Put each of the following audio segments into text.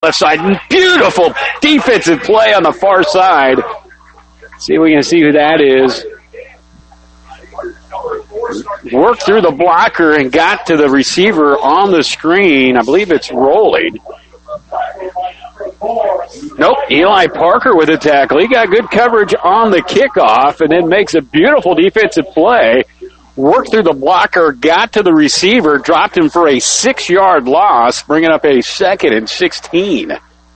left side. Beautiful defensive play on the far side. See if we can see who that is. Worked through the blocker and got to the receiver on the screen. I believe it's rolling. Nope, Eli Parker with a tackle. He got good coverage on the kickoff and then makes a beautiful defensive play. Worked through the blocker, got to the receiver, dropped him for a 6-yard loss, bringing up a 2nd and 16.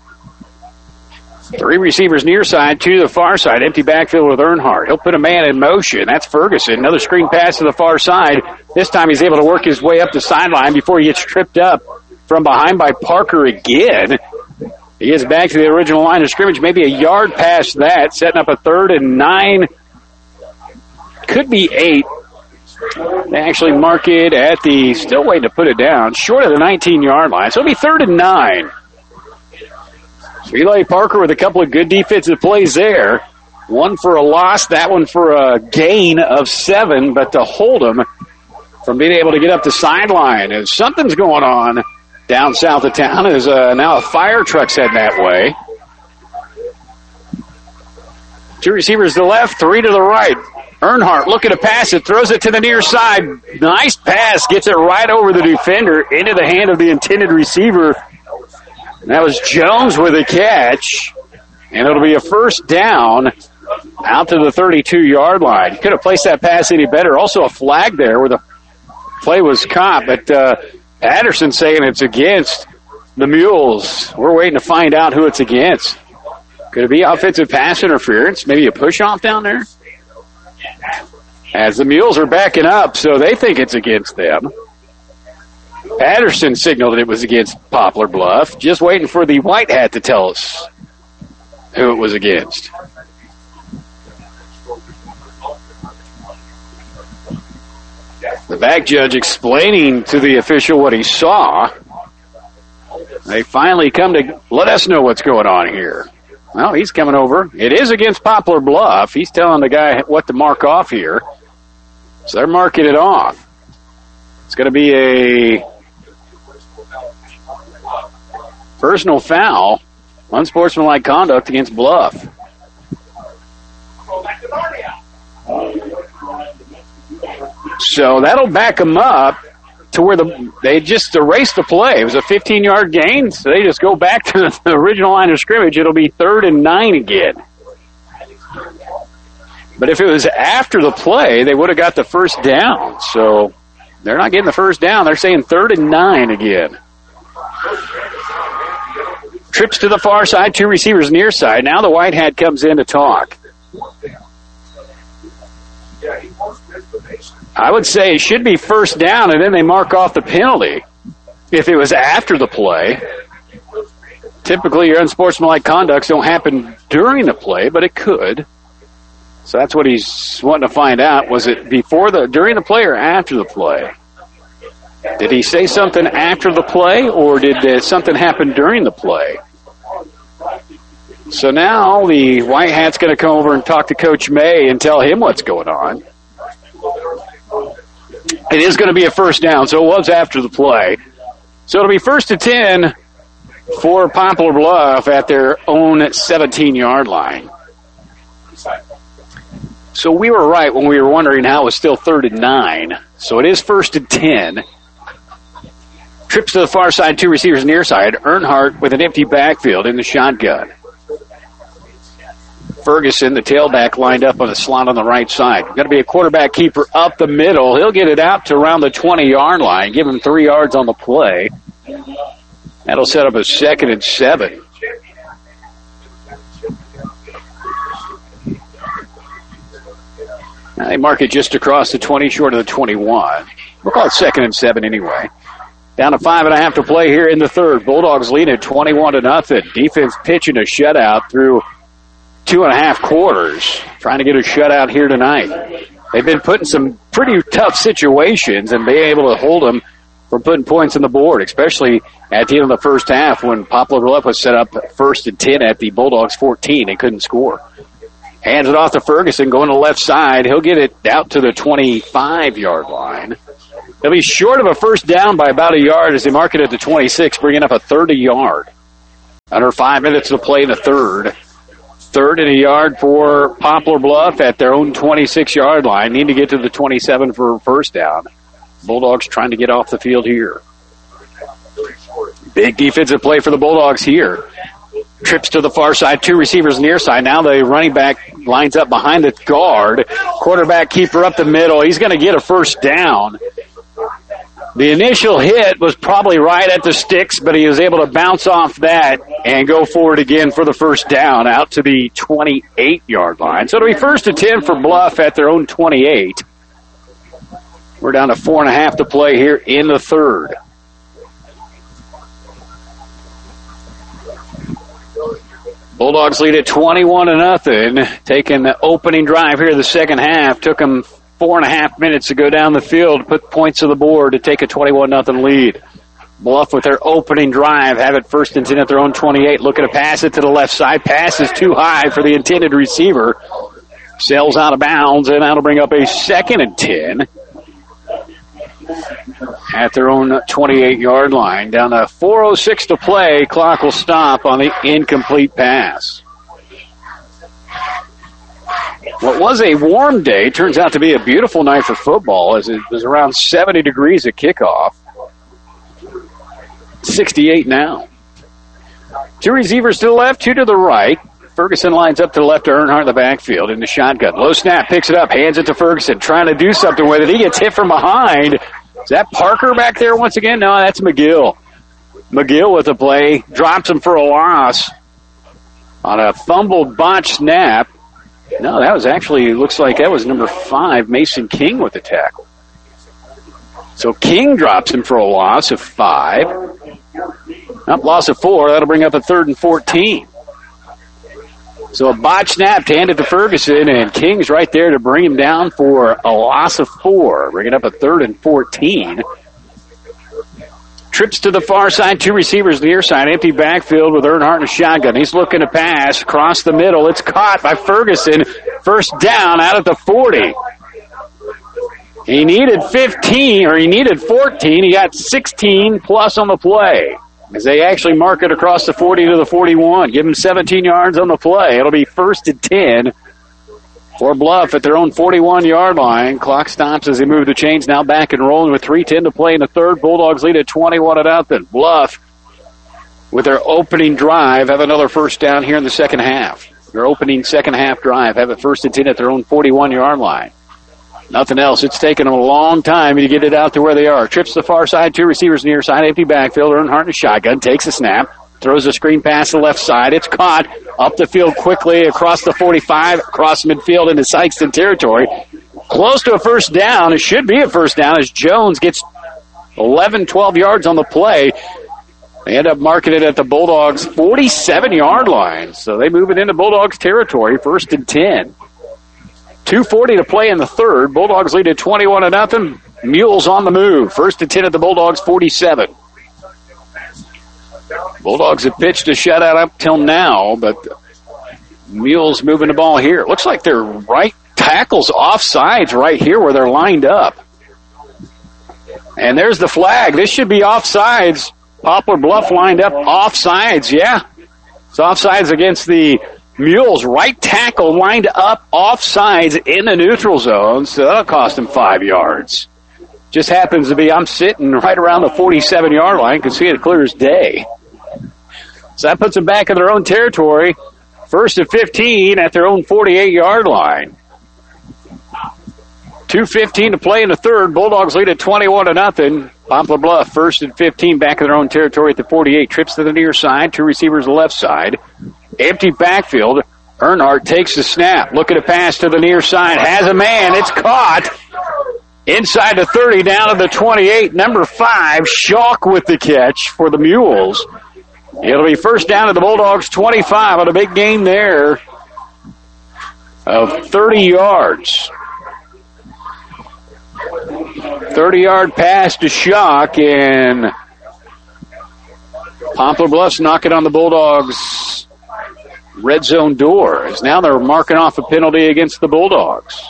3 receivers near side, 2 to the far side. Empty backfield with Earnhardt. He'll put a man in motion. That's Ferguson. Another screen pass to the far side. This time he's able to work his way up the sideline before he gets tripped up from behind by Parker again. He gets back to the original line of scrimmage, maybe a yard past that, setting up a 3rd and 9. Could be 8. They actually mark it at the, still waiting to put it down, short of the 19-yard line. So it'll be 3rd and 9. So Eli Parker with a couple of good defensive plays there. One for a loss, that one for a gain of 7, but to hold him from being able to get up the sideline. And something's going on down south of town as now a fire truck's heading that way. 2 receivers to the left, 3 to the right. Earnhardt looking to pass it, throws it to the near side. Nice pass, gets it right over the defender into the hand of the intended receiver. That was Jones with a catch, and it'll be a 1st down out to the 32-yard line. Could have placed that pass any better. Also a flag there where the play was caught, but Patterson saying it's against the Mules. We're waiting to find out who it's against. Could it be offensive pass interference? Maybe a push-off down there? As the Mules are backing up, so they think it's against them. Patterson signaled that it was against Poplar Bluff. Just waiting for the white hat to tell us who it was against. The back judge explaining to the official what he saw. They finally come to let us know what's going on here. Well, he's coming over. It is against Poplar Bluff. He's telling the guy what to mark off here. So they're marking it off. It's going to be a personal foul, unsportsmanlike conduct against Bluff. So that'll back them up to where they just erased the play. It was a 15-yard gain, so they just go back to the original line of scrimmage. It'll be 3rd and 9 again. But if it was after the play, they would have got the 1st down. So they're not getting the 1st down. They're saying 3rd and 9 again. Trips to the far side, 2 receivers near side. Now the white hat comes in to talk. I would say it should be 1st down, and then they mark off the penalty. If it was after the play, typically your unsportsmanlike conducts don't happen during the play, but it could. So that's what he's wanting to find out. Was it during the play or after the play? Did he say something after the play, or did something happen during the play? So now the white hat's going to come over and talk to Coach May and tell him what's going on. It is going to be a 1st down, so it was after the play. So it'll be 1st and 10 for Poplar Bluff at their own 17-yard line. So we were right when we were wondering how it was still 3rd and 9. So it is 1st and 10. Trips to the far side, 2 receivers near side. Earnhardt with an empty backfield in the shotgun. Ferguson, the tailback, lined up on the slot on the right side. Going to be a quarterback keeper up the middle. He'll get it out to around the 20-yard line. Give him 3 yards on the play. That'll set up a 2nd and 7. Now they mark it just across the 20, short of the 21. We'll call it 2nd and 7 anyway. Down to 5.5 to play here in the 3rd. Bulldogs lead at 21-0. Defense pitching a shutout through 2.5 quarters, trying to get a shutout here tonight. They've been put in some pretty tough situations and being able to hold them from putting points on the board, especially at the end of the first half when Poplar Bluff was set up 1st and 10 at the Bulldogs 14. They couldn't score. Hands it off to Ferguson, going to the left side. He'll get it out to the 25-yard line. They'll be short of a 1st down by about a yard as they mark it at the 26, bringing up a 30-yard. Under 5 minutes to play in the third. 3rd and a yard for Poplar Bluff at their own 26-yard line. Need to get to the 27 for first down. Bulldogs trying to get off the field here. Big defensive play for the Bulldogs here. Trips to the far side, 2 receivers near side. Now the running back lines up behind the guard. Quarterback keeper up the middle. He's going to get a first down. The initial hit was probably right at the sticks, but he was able to bounce off that and go forward again for the first down out to the 28-yard line. So it'll be 1st and 10 for Bluff at their own 28. We're down to 4.5 to play here in the third. Bulldogs lead at 21-0, taking the opening drive here in the second half. Took them 4.5 minutes to go down the field, put points on the board to take a 21-0 lead. Bluff with their opening drive, have it 1st and 10 at their own 28. Looking to pass it to the left side. Pass is too high for the intended receiver. Sails out of bounds, and that'll bring up a 2nd and 10 at their own 28-yard line. Down to 4:06 to play. Clock will stop on the incomplete pass. What was a warm day turns out to be a beautiful night for football, as it was around 70 degrees at kickoff. 68 now. 2 receivers to the left, 2 to the right. Ferguson lines up to the left to Earnhardt in the backfield in the shotgun. Low snap, picks it up, hands it to Ferguson, trying to do something with it. He gets hit from behind. Is that Parker back there once again? No, that's McGill. McGill with the play, drops him for a loss on a fumbled botch snap. No, that was actually, looks like that was number 5, Mason King with the tackle. So King drops him for a loss of 5. Loss of 4. That'll bring up a 3rd and 14. So a botch snap to hand it to Ferguson, and King's right there to bring him down for a loss of 4. Bringing up a 3rd and 14. Trips to the far side, 2 receivers near side, empty backfield with Earnhardt in a shotgun. He's looking to pass across the middle. It's caught by Ferguson. First down out at the 40. He needed 15, or he needed 14. He got 16 plus on the play, as they actually mark it across the 40 to the 41. Give him 17 yards on the play. It'll be 1st and 10 for Bluff at their own 41-yard line. Clock stops as they move the chains. Now back and rolling with 3:10 to play in the third. Bulldogs lead at 21-0. Bluff, with their opening drive, have another first down here in the second half. Their opening second half drive, have it 1st and 10 at their own 41-yard line. Nothing else. It's taken them a long time to get it out to where they are. Trips to the far side, 2 receivers near side, empty backfield. Earnhardt in a shotgun, takes a snap, throws a screen pass to the left side. It's caught up the field quickly across the 45, across midfield into Sikeston territory. Close to a first down. It should be a first down as Jones gets 11, 12 yards on the play. They end up marking it at the Bulldogs' 47-yard line. So they move it into Bulldogs territory, 1st and 10. 2:40 to play in the third. Bulldogs lead at 21-0. Mules on the move. 1st and 10 at the Bulldogs' 47. Bulldogs have pitched a shutout up till now, but Mules moving the ball here. Looks like their right tackle's offsides right here where they're lined up. And there's the flag. This should be offsides. Poplar Bluff lined up offsides. Yeah, it's offsides against the Mules. Right tackle lined up offsides in the neutral zone, so that'll cost them 5 yards. Just happens to be I'm sitting right around the 47-yard line. Can see it clear as day. So that puts them back in their own territory. 1st and 15 at their own 48-yard line. 2:15 to play in the third. Bulldogs lead at 21-0. Poplar Bluff 1st and 15 back in their own territory at the 48. Trips to the near side. 2 receivers to the left side. Empty backfield. Earnhardt takes the snap. Looking to pass to the near side. Has a man. It's caught. Inside the 30, down to the 28. Number 5, Schalk with the catch for the Mules. It'll be first down at the Bulldogs' 25 on a big gain there of 30 yards. 30-yard pass to Schalk, and Poplar Bluff's knocking on the Bulldogs' red zone door, as now they're marking off a penalty against the Bulldogs.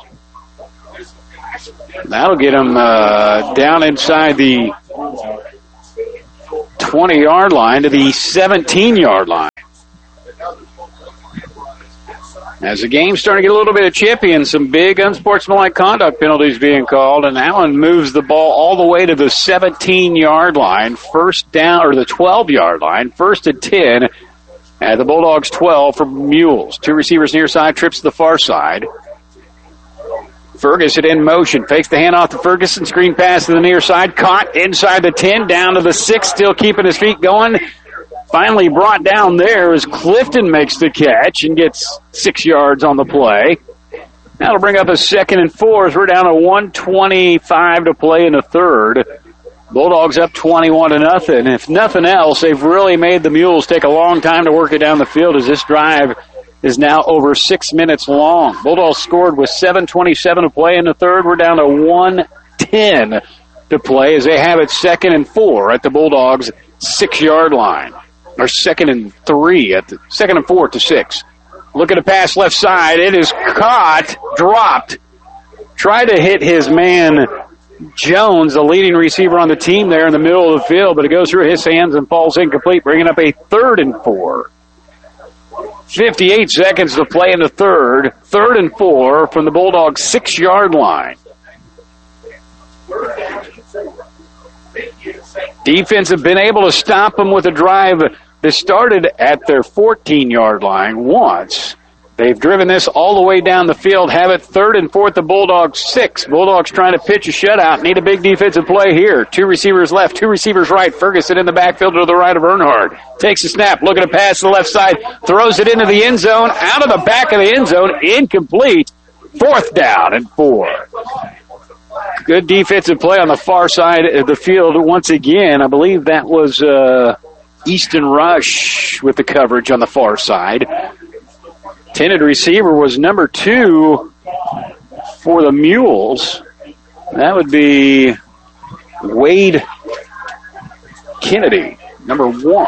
That'll get them down inside the 20-yard line to the 17-yard line. As the game's starting to get a little bit chippy and some big unsportsmanlike conduct penalties being called, and Allen moves the ball all the way to the 17-yard line, first down, or the 12-yard line, first and 10 at the Bulldogs 12 for Mules. Two receivers near side, trips to the far side. Ferguson in motion, fakes the handoff to Ferguson, screen pass to the near side, caught inside the 10, down to the 6, still keeping his feet going. Finally brought down there as Clifton makes the catch and gets 6 yards on the play. That'll bring up a 2nd and 4 as we're down to 1:25 to play in the third. Bulldogs up 21-0. If nothing else, they've really made the Mules take a long time to work it down the field as this drive is now over 6 minutes long. Bulldogs scored with 7:27 to play in the third. We're down to 1:10 to play as they have it 2nd and 4 at the Bulldogs 6-yard line. Or 2nd and 3 at the 2nd and 4 to 6. Look at a pass left side. It is caught, dropped. Tried to hit his man Jones, the leading receiver on the team there in the middle of the field, but it goes through his hands and falls incomplete, bringing up a 3rd and 4. 58 seconds to play in the third. 3rd and 4 from the Bulldogs 6-yard line. Defense have been able to stop them with a drive that started at their 14-yard line once. They've driven this all the way down the field, have it 3rd and 4 at the Bulldogs 6. Bulldogs trying to pitch a shutout. Need a big defensive play here. 2 receivers left, 2 receivers right. Ferguson in the backfield to the right of Earnhardt. Takes a snap, looking to pass to the left side. Throws it into the end zone, out of the back of the end zone. Incomplete. 4th down and 4. Good defensive play on the far side of the field once again. I believe that was Easton Rush with the coverage on the far side. Intended receiver was number 2 for the Mules. That would be Wade Kennedy, number 1.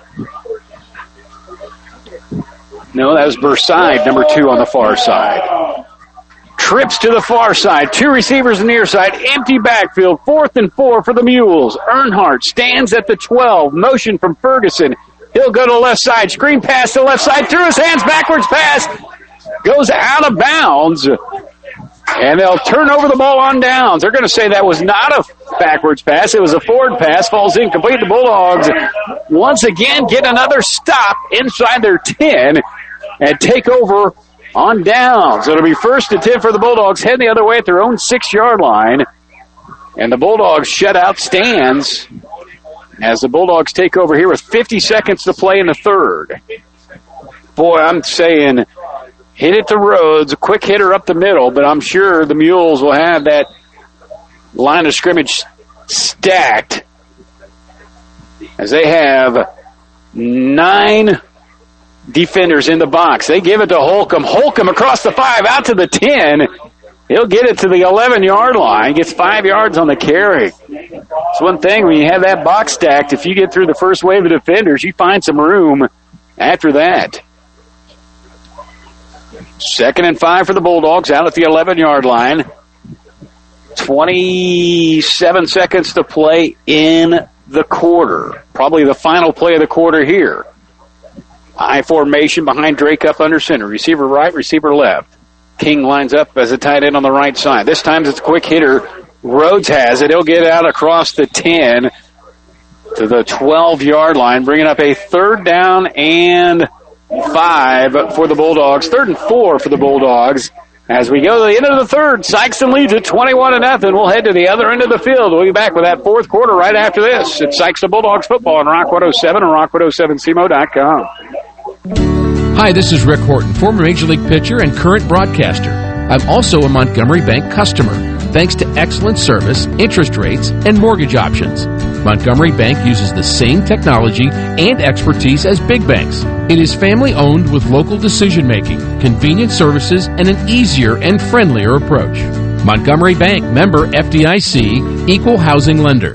No, that was Burnside, number 2 on the far side. Trips to the far side. 2 receivers near side. Empty backfield. 4th and 4 for the Mules. Earnhardt stands at the 12. Motion from Ferguson. He'll go to the left side. Screen pass to the left side. Through his hands. Backwards pass. Goes out of bounds. And they'll turn over the ball on downs. They're going to say that was not a backwards pass. It was a forward pass. Falls incomplete. The Bulldogs once again get another stop inside their 10 and take over on downs. It'll be 1st and 10 for the Bulldogs, heading the other way at their own 6-yard line. And the Bulldogs shutout stands as the Bulldogs take over here with 50 seconds to play in the third. Boy, I'm saying hit it to Rhodes, a quick hitter up the middle, but I'm sure the Mules will have that line of scrimmage stacked as they have 9 defenders in the box. They give it to Holcomb. Holcomb across the 5, out to the 10. He'll get it to the 11-yard line. Gets 5 yards on the carry. It's one thing when you have that box stacked, if you get through the first wave of defenders, you find some room after that. 2nd and 5 for the Bulldogs, out at the 11-yard line. 27 seconds to play in the quarter. Probably the final play of the quarter here. I formation behind Drake up under center. Receiver right, receiver left. King lines up as a tight end on the right side. This time it's a quick hitter. Rhodes has it. He'll get out across the 10 to the 12-yard line, bringing up a 3rd down and 5 for the Bulldogs. 3rd and 4 for the Bulldogs. As we go to the end of the third, Sikeston leads at 21-0. We'll head to the other end of the field. We'll be back with that 4th quarter right after this. It's Sikeston Bulldogs football on Rock 107 and rock107cmo.com. Hi, this is Rick Horton, former Major League pitcher and current broadcaster. I'm also a Montgomery Bank customer, thanks to excellent service, interest rates, and mortgage options. Montgomery Bank uses the same technology and expertise as big banks. It is family-owned with local decision-making, convenient services, and an easier and friendlier approach. Montgomery Bank, member FDIC, equal housing lender.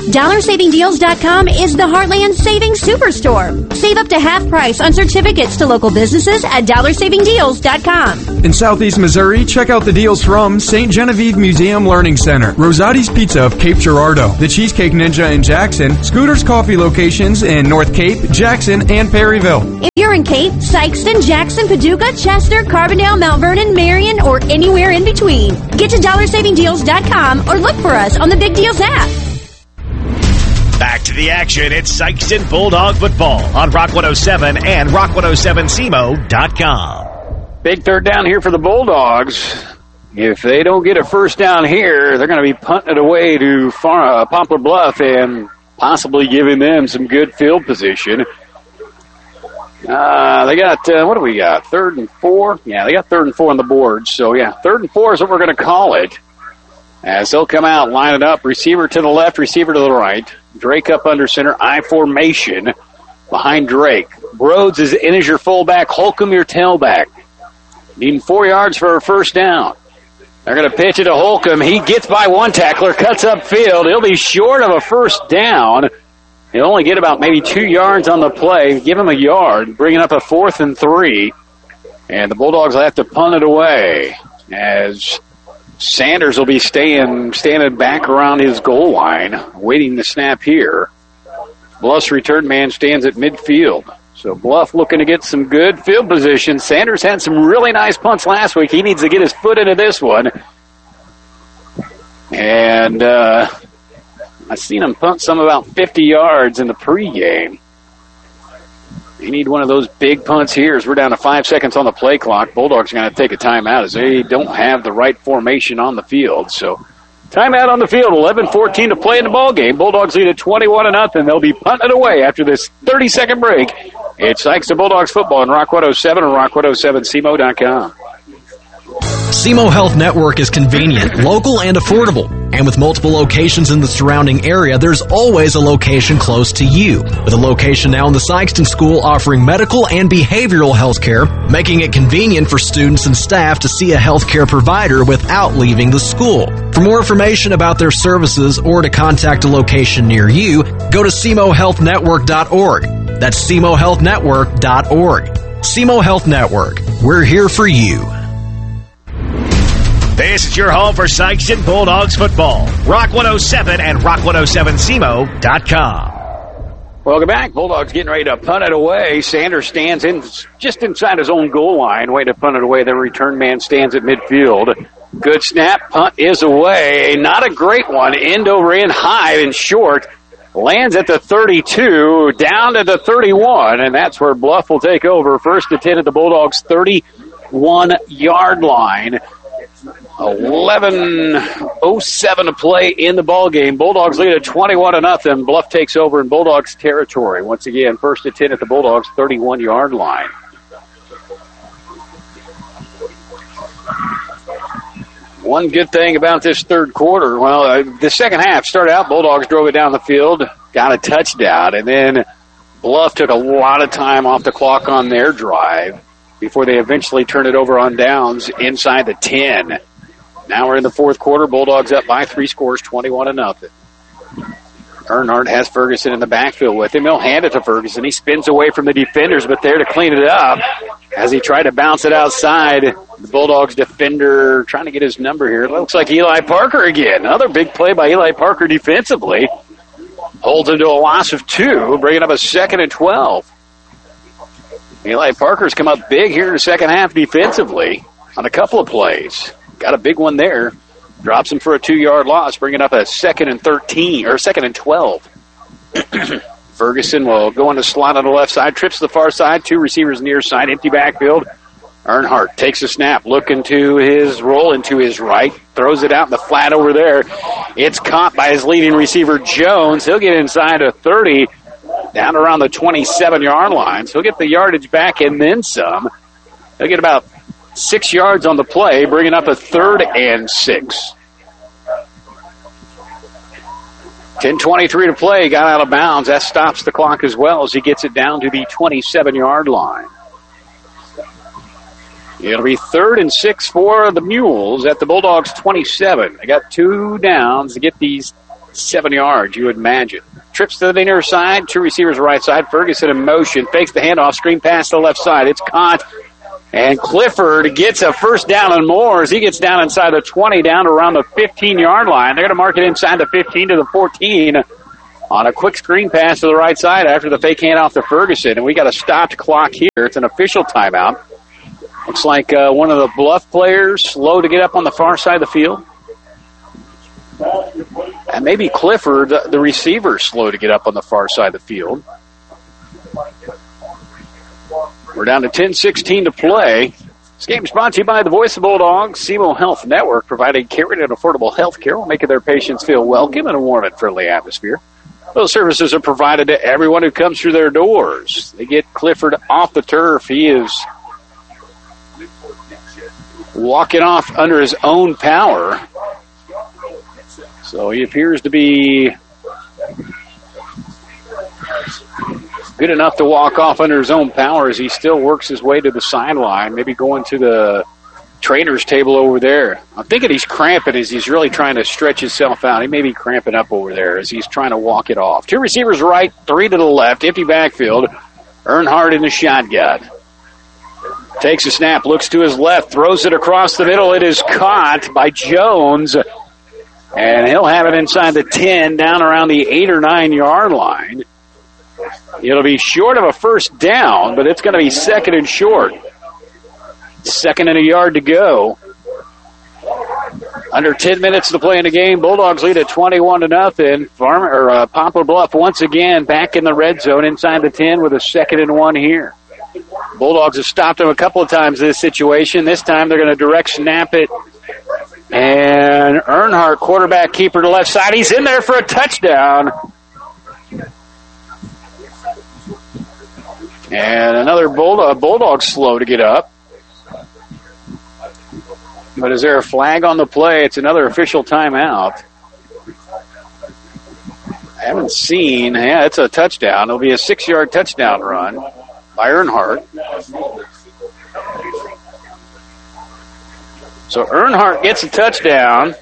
DollarSavingDeals.com is the Heartland Savings Superstore. Save up to half price on certificates to local businesses at DollarSavingDeals.com. In Southeast Missouri, check out the deals from St. Genevieve Museum Learning Center, Rosati's Pizza of Cape Girardeau, the Cheesecake Ninja in Jackson, Scooter's Coffee locations in North Cape, Jackson, and Perryville. If you're in Cape, Sykeston, Jackson, Paducah, Chester, Carbondale, Mount Vernon, Marion, or anywhere in between, get to DollarSavingDeals.com or look for us on the Big Deals app. Back to the action. It's Sykeston Bulldog football on Rock 107 and Rock107CMO.com. Big third down here for the Bulldogs. If they don't get a first down here, they're going to be punting it away to Poplar Bluff and possibly giving them some good field position. They got, what do we got? 3rd and 4? Yeah, they got 3rd and 4 on the board. So, yeah, 3rd and 4 is what we're going to call it. As they'll come out, line it up, receiver to the left, receiver to the right. Drake up under center, I formation behind Drake. Rhodes is in as your fullback, Holcomb your tailback. Needing 4 yards for a first down. They're going to pitch it to Holcomb. He gets by one tackler, cuts upfield. He'll be short of a first down. He'll only get about maybe 2 yards on the play. Give him a yard, bringing up a 4th and 3. And the Bulldogs will have to punt it away as Sanders will be standing back around his goal line, waiting the snap here. Bluff's return man stands at midfield. So Bluff looking to get some good field position. Sanders had some really nice punts last week. He needs to get his foot into this one. And I've seen him punt some about 50 yards in the pregame. They need one of those big punts here as we're down to 5 seconds on the play clock. Bulldogs are going to take a timeout as they don't have the right formation on the field. So timeout on the field, 11-14 to play in the ball game. Bulldogs lead at 21-0. They'll be punting it away after this 30-second break. It's Sykeston Bulldogs football on Rock 107 and Rock107CMO.com. SEMO Health Network is convenient, local, and affordable. And with multiple locations in the surrounding area, there's always a location close to you. With a location now in the Sykeston School offering medical and behavioral health care, making it convenient for students and staff to see a health care provider without leaving the school. For more information about their services or to contact a location near you, go to SEMOHealthNetwork.org. That's SEMOHealthNetwork.org. SEMO Health Network. We're here for you. This is your home for Sykeston Bulldogs football. Rock 107 and Rock107CMO.com. Welcome back. Bulldogs getting ready to punt it away. Sanders stands in just inside his own goal line, way to punt it away. The return man stands at midfield. Good snap. Punt is away. Not a great one. End over end, high and short. Lands at the 32, down to the 31, and that's where Bluff will take over. First and 10 at the Bulldogs' 31-yard line. 11:07 to play in the ball game. Bulldogs lead at 21-0. Bluff takes over in Bulldogs territory. Once again, first and 10 at the Bulldogs' 31-yard line. One good thing about this third quarter, well, the second half started out, Bulldogs drove it down the field, got a touchdown, and then Bluff took a lot of time off the clock on their drive before they eventually turned it over on downs inside the 10. Now we're in the fourth quarter. Bulldogs up by 3 scores, 21-0. Earnhardt has Ferguson in the backfield with him. He'll hand it to Ferguson. He spins away from the defenders, but there to clean it up as he tried to bounce it outside. The Bulldogs defender trying to get his number here. It looks like Eli Parker again. Another big play by Eli Parker defensively. Holds him to a loss of 2, bringing up a 2nd and 12. Eli Parker's come up big here in the second half defensively on a couple of plays. Got a big one there. Drops him for a 2-yard loss, bringing up a 2nd and 13, or 2nd and 12. Ferguson will go on the slot on the left side, trips to the far side, 2 receivers near side, empty backfield. Earnhardt takes a snap, looking to his roll into his right, throws it out in the flat over there. It's caught by his leading receiver, Jones. He'll get inside a 30, down around the 27-yard line. So he'll get the yardage back and then some. He'll get about 6 yards on the play, bringing up a 3rd and 6. 10:23 to play, got out of bounds. That stops the clock as well as he gets it down to the 27-yard line. It'll be 3rd and 6 for the Mules at the Bulldogs' 27. They got 2 downs to get these 7 yards, you would imagine. Trips to the near side, two receivers right side. Ferguson in motion, fakes the handoff, screen pass to the left side. It's caught, and Clifford gets a first down and more as he gets down inside the 20, down to around the 15-yard line. They're going to mark it inside the 15 to the 14 on a quick screen pass to the right side after the fake handoff to Ferguson. And we got a stopped clock here. It's an official timeout. Looks like one of the Bluff players slow to get up on the far side of the field. And maybe Clifford, the receiver, slow to get up on the far side of the field. We're down to 10:16 to play. This game is brought to you by the Voice of Bulldogs, SEMO Health Network, providing caring and affordable health care while making their patients feel welcome in a warm and friendly atmosphere. Those services are provided to everyone who comes through their doors. They get Clifford off the turf. He is walking off under his own power. So he appears to be good enough to walk off under his own power as he still works his way to the sideline, maybe going to the trainer's table over there. I'm thinking he's cramping as he's really trying to stretch himself out. He may be cramping up over there as he's trying to walk it off. Two receivers right, three to the left, empty backfield. Earnhardt in the shotgun. Takes a snap, looks to his left, throws it across the middle. It is caught by Jones, and he'll have it inside the 10, down around the 8 or 9 yard line. It'll be short of a first down, but it's going to be second and short. Second and a yard to go. Under 10 minutes to play in the game. Bulldogs lead at 21-0. Poplar Bluff once again back in the red zone inside the 10 with a 2nd and 1 here. Bulldogs have stopped them a couple of times in this situation. This time they're going to direct snap it. And Earnhardt, quarterback keeper to left side. He's in there for a touchdown. And another Bulldog slow to get up. But is there a flag on the play? It's another official timeout. I haven't seen. Yeah, it's a touchdown. It'll be a 6-yard touchdown run by Earnhardt. So Earnhardt gets a touchdown.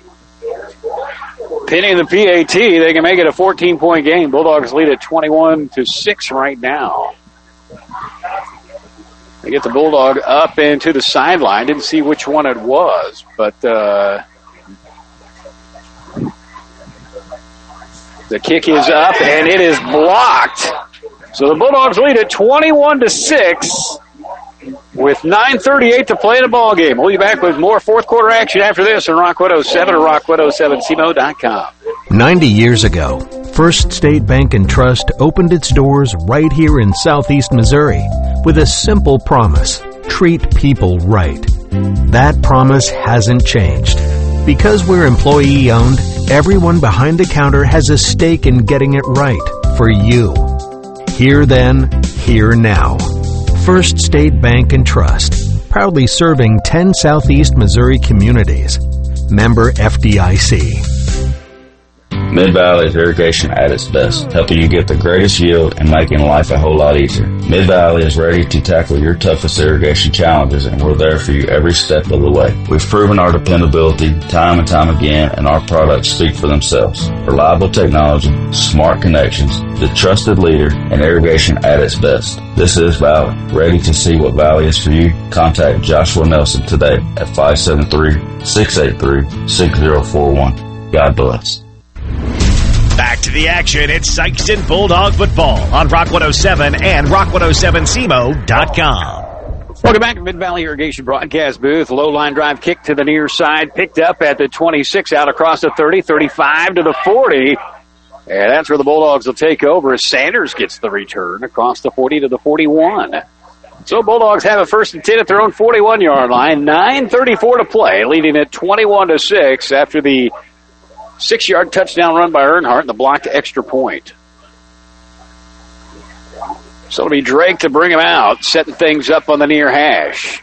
Pinning the PAT, they can make it a 14-point game. Bulldogs lead at 21-6 right now. They get the Bulldog up and to the sideline. Didn't see which one it was, but the kick is up and it is blocked. So the Bulldogs lead at 21-6 with 9:38 to play in the ball game. We'll be back with more fourth quarter action after this on Rock 107 or rock107cmo.com. 90 years ago, First State Bank and Trust opened its doors right here in southeast Missouri with a simple promise: treat people right. That promise hasn't changed. Because we're employee-owned, everyone behind the counter has a stake in getting it right for you. Here then, here now. First State Bank and Trust, proudly serving 10 southeast Missouri communities. Member FDIC. Mid-Valley's irrigation at its best, helping you get the greatest yield and making life a whole lot easier. Mid-Valley is ready to tackle your toughest irrigation challenges, and we're there for you every step of the way. We've proven our dependability time and time again, and our products speak for themselves. Reliable technology, smart connections, the trusted leader in irrigation at its best. This is Valley. Ready to see what Valley is for you? Contact Joshua Nelson today at 573-683-6041. God bless. Back to the action. It's Sikeston Bulldog football on Rock 107 and rock107cmo.com. Welcome back to Mid-Valley Irrigation Broadcast Booth. Low line drive kick to the near side. Picked up at the 26, out across the 30, 35 to the 40. And that's where the Bulldogs will take over as Sanders gets the return across the 40 to the 41. So Bulldogs have a 1st and 10 at their own 41-yard line. 9:34 to play, leading at 21-6 after the 6-yard touchdown run by Earnhardt and the blocked extra point. So it'll be Drake to bring him out, setting things up on the near hash.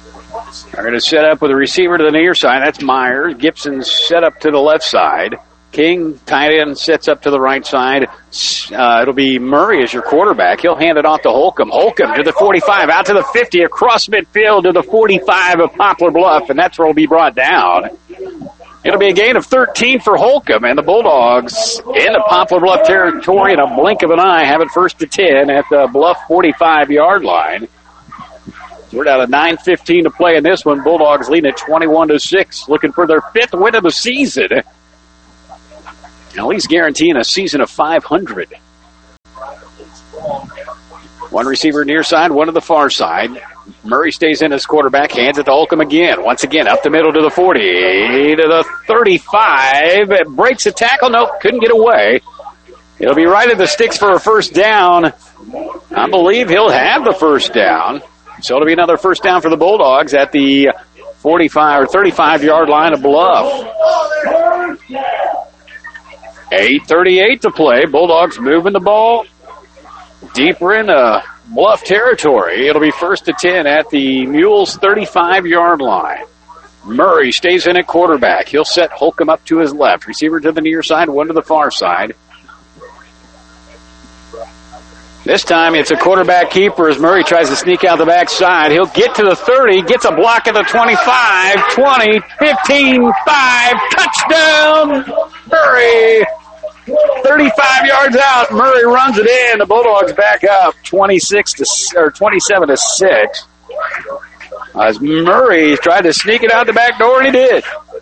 They're going to set up with a receiver to the near side. That's Myers. Gibson's set up to the left side. King, tight end, sets up to the right side. It'll be Murray as your quarterback. He'll hand it off to Holcomb. Holcomb to the 45, out to the 50, across midfield to the 45 of Poplar Bluff, and that's where he'll be brought down. It'll be a gain of 13 for Holcomb, and the Bulldogs into Poplar Bluff territory in a blink of an eye have it 1st and 10 at the Bluff 45-yard line. We're down to 9:15 to play in this one. Bulldogs leading at 21-6, looking for their 5th win of the season. At least guaranteeing a season of 500. One receiver near side, one to the far side. Murray stays in as quarterback, hands it to Holcomb again. Once again, up the middle to the 40, to the 35. It breaks a tackle. Nope, couldn't get away. It'll be right at the sticks for a first down. I believe he'll have the first down. So it'll be another first down for the Bulldogs at the 45 or 35-yard line of Bluff. 8:38 to play. Bulldogs moving the ball deeper into Bluff territory. It'll be 1st and 10 at the Mules 35-yard line. Murray stays in at quarterback. He'll set Holcomb up to his left. Receiver to the near side, one to the far side. This time it's a quarterback keeper as Murray tries to sneak out the backside. He'll get to the 30, gets a block at the 25, 20, 15, 5, touchdown, Murray. 35 yards out, Murray runs it in. The Bulldogs back up 27-6. As Murray tried to sneak it out the back door, and he did.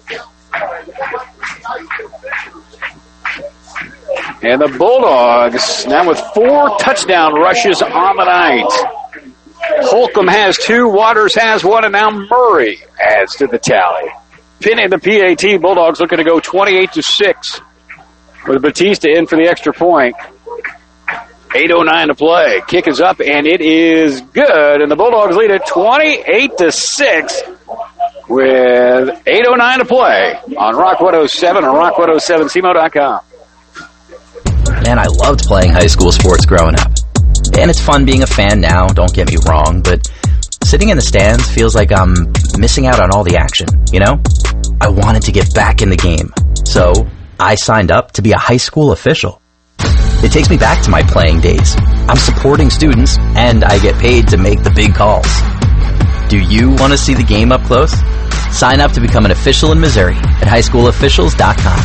And the Bulldogs now with 4 touchdown rushes on the night. Holcomb has 2, Waters has 1, and now Murray adds to the tally. Pinning the PAT, Bulldogs looking to go 28-6 with Batista in for the extra point. 8:09 to play. Kick is up, and it is good. And the Bulldogs lead at 28-6 with 8:09 to play on Rock 107 or rock107cmo.com. Man, I loved playing high school sports growing up. And it's fun being a fan now, don't get me wrong, but sitting in the stands feels like I'm missing out on all the action, you know? I wanted to get back in the game, so I signed up to be a high school official. It takes me back to my playing days. I'm supporting students, and I get paid to make the big calls. Do you want to see the game up close? Sign up to become an official in Missouri at highschoolofficials.com.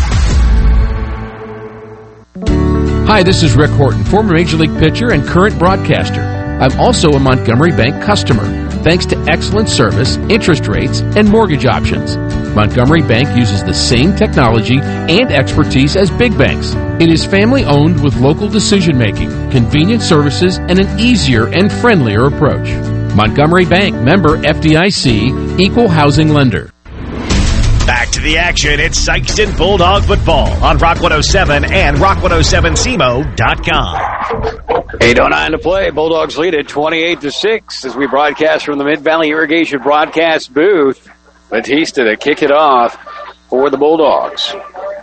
Hi, this is Rick Horton, former Major League pitcher and current broadcaster. I'm also a Montgomery Bank customer, thanks to excellent service, interest rates, and mortgage options. Montgomery Bank uses the same technology and expertise as big banks. It is family-owned with local decision-making, convenient services, and an easier and friendlier approach. Montgomery Bank, member FDIC, equal housing lender. Back to the action. It's Sikeston Bulldog football on Rock 107 and rock107cmo.com. 8:09 to play. Bulldogs lead at 28-6 as we broadcast from the Mid-Valley Irrigation broadcast booth. Batista to kick it off for the Bulldogs.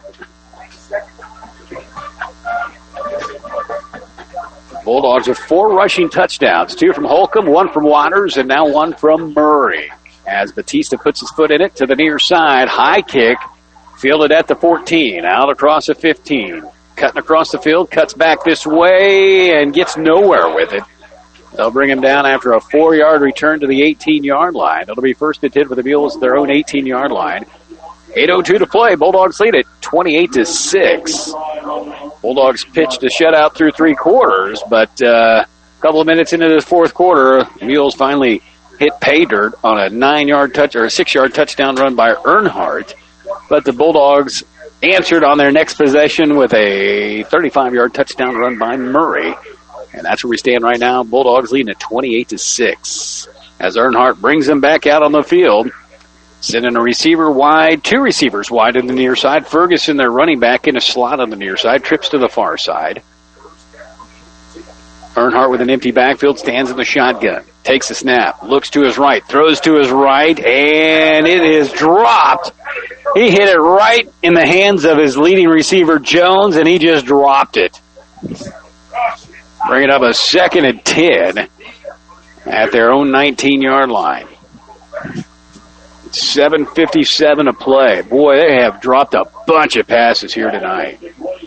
Bulldogs with 4 rushing touchdowns, 2 from Holcomb, 1 from Waters, and now 1 from Murray. As Batista puts his foot in it to the near side, high kick, fielded at the 14, out across the 15. Cutting across the field, cuts back this way, and gets nowhere with it. They'll bring him down after a 4-yard return to the 18-yard line. It'll be 1st and 10 for the Mules at their own 18-yard line. 8:02 to play. Bulldogs lead it 28-6. Bulldogs pitched a shutout through 3 quarters, but a couple of minutes into the 4th quarter, Mules finally hit pay dirt on a 9-yard touch or a 6-yard touchdown run by Earnhardt. But the Bulldogs answered on their next possession with a 35-yard touchdown run by Murray. And that's where we stand right now. Bulldogs leading at 28-6. As Earnhardt brings them back out on the field, sending a receiver wide, 2 receivers wide on the near side. Ferguson, their running back, in a slot on the near side, trips to the far side. Earnhardt with an empty backfield stands in the shotgun. Takes the snap, looks to his right, throws to his right, and it is dropped. He hit it right in the hands of his leading receiver, Jones, and he just dropped it. Bringing up a 2nd and 10 at their own 19-yard line. 7:57 to play. Boy, they have dropped a bunch of passes here tonight.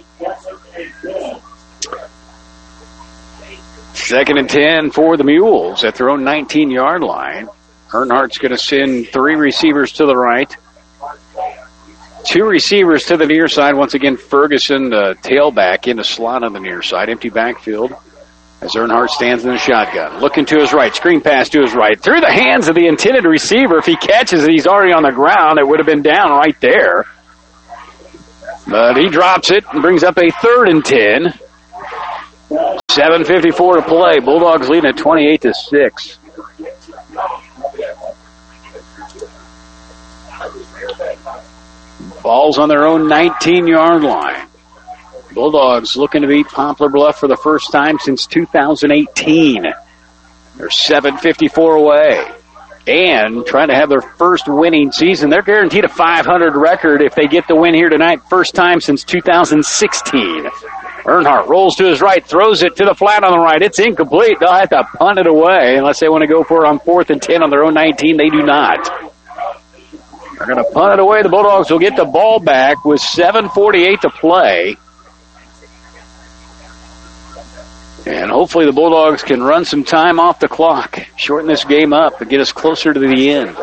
2nd and 10 for the Mules at their own 19-yard line. Earnhardt's going to send 3 receivers to the right, 2 receivers to the near side. Once again, Ferguson, the tailback, in the slot on the near side. Empty backfield as Earnhardt stands in the shotgun. Looking to his right. Screen pass to his right. Through the hands of the intended receiver. If he catches it, he's already on the ground. It would have been down right there. But he drops it and brings up a 3rd and 10. 7:54 to play. Bulldogs leading at 28-6. Ball's on their own 19-yard line. Bulldogs looking to beat Poplar Bluff for the first time since 2018. They're 7:54 away. And trying to have their first winning season. They're guaranteed a .500 record if they get the win here tonight. First time since 2016. Earnhardt rolls to his right, throws it to the flat on the right. It's incomplete. They'll have to punt it away unless they want to go for it on 4th and 10 on their own 19. They do not. They're going to punt it away. The Bulldogs will get the ball back with 7:48 to play. And hopefully the Bulldogs can run some time off the clock, shorten this game up, and get us closer to the end.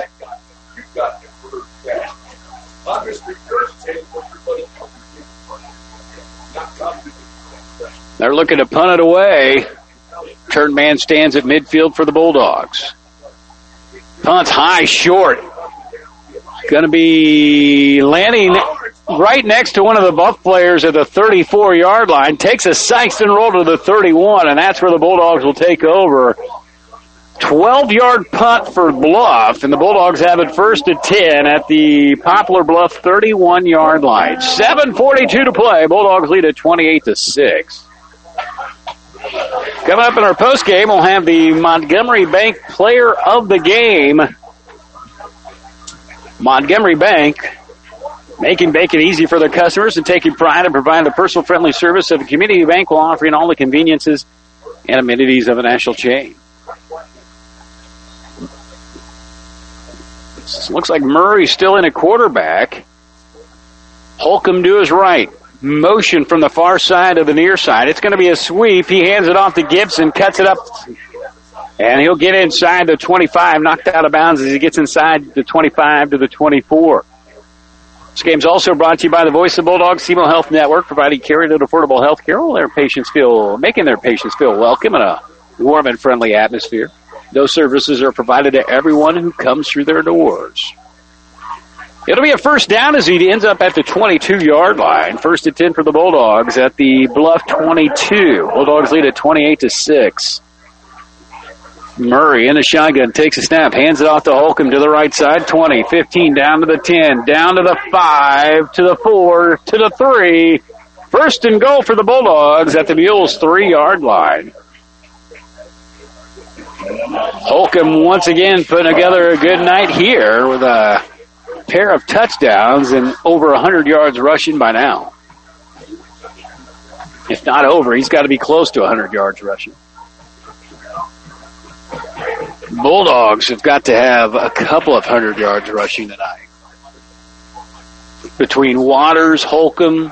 They're looking to punt it away. Turn man stands at midfield for the Bulldogs. Punt's high, short. Going to be landing right next to one of the Buff players at the 34-yard line. Takes a Sykeston roll to the 31, and that's where the Bulldogs will take over. 12-yard punt for Bluff, and the Bulldogs have it 1st and 10 at the Poplar Bluff 31-yard line. 7:42 to play. Bulldogs lead at 28-6. Coming up in our postgame, we'll have the Montgomery Bank Player of the Game. Montgomery Bank, making banking easy for their customers and taking pride in providing the personal friendly service of a community bank while offering all the conveniences and amenities of a national chain. Looks like Murray's still in a quarterback. Holcomb to his right. Motion from the far side of the near side. It's going to be a sweep. He hands it off to Gibson, cuts it up, and he'll get inside the 25, knocked out of bounds as he gets inside the 25 to the 24. This game's also brought to you by the voice of Bulldogs, SEMO Health Network, providing care and affordable health care. Making their patients feel welcome in a warm and friendly atmosphere. Those services are provided to everyone who comes through their doors. It'll be a first down as he ends up at the 22-yard line. 1st and 10 for the Bulldogs at the Bluff 22. Bulldogs lead at 28-6. Murray in the shotgun, takes a snap, hands it off to Holcomb to the right side. 20, 15, down to the 10, down to the 5, to the 4, to the 3. 1st and goal for the Bulldogs at the Mules 3-yard line. Holcomb once again putting together a good night here with a pair of touchdowns and over 100 yards rushing by now. If not over, he's got to be close to 100 yards rushing. Bulldogs have got to have a couple of 100 yards rushing tonight. Between Waters, Holcomb,